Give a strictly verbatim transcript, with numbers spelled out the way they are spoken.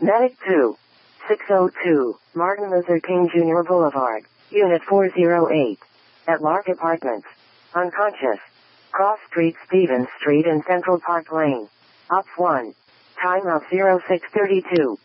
Medic two. six oh two, Martin Luther King Junior Boulevard, Unit four oh eight. At Lark Apartments. Unconscious. Cross Street, Stevens Street and Central Park Lane. Op one. Time of zero six thirty-two.